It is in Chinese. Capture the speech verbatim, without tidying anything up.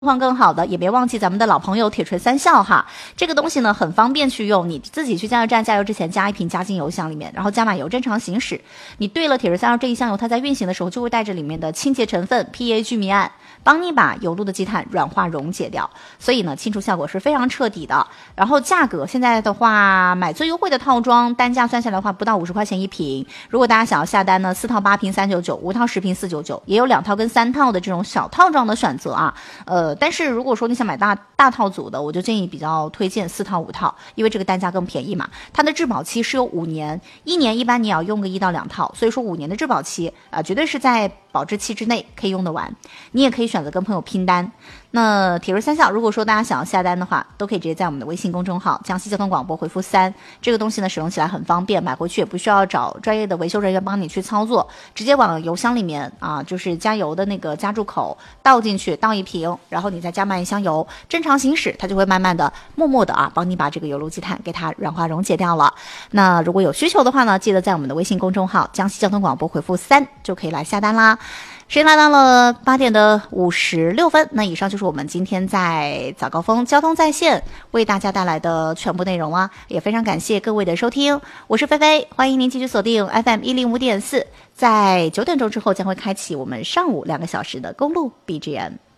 况更好的，也别忘记咱们的老朋友铁锤三效哈。这个东西呢很方便去用，你自己去加油站加油之前加一瓶加进油箱里面，然后加满油正常行驶。你兑了铁锤三效这一箱油，它在运行的时候就会带着里面的清洁成分 P A 聚醚胺，帮你把油路的积碳软化溶解掉，所以呢清除效果是非常彻底的。然后价格现在的话，买最优惠的套装单价算下来的话不到五十块钱一瓶。如果大家想要下单呢，四套八瓶三九九，五套十瓶四九九，也有两套跟三套的这种小套装的选择啊。呃，但是如果说你想买大大套组的，我就建议比较推荐四套五套，因为这个单价更便宜嘛。它的质保期是有五年，一年一般你要用个一到两套，所以说五年的质保期啊、呃，绝对是在保质期之内可以用得完。你也可以选择跟朋友拼单。那铁锤三效，如果说大家想要下单的话，都可以直接在我们的微信公众号江西交通广播回复三，这个东西呢使用起来很方便，买回去也不需要找专业的维修人员帮你去操作，直接往油箱里面啊，就是加油的那个加注口倒进去，倒一瓶，然后你再加满一箱油，正常行驶，它就会慢慢的默默的啊帮你把这个油路积碳给它软化溶解掉了。那如果有需求的话呢，记得在我们的微信公众号江西交通广播回复三就可以来下单啦。时间来到了八点的五十六分，那以上就是我们今天在早高峰交通在线为大家带来的全部内容啊，也非常感谢各位的收听，我是菲菲，欢迎您继续锁定 F M 一零五点四，在九点钟之后将会开启我们上午两个小时的公路 B G M。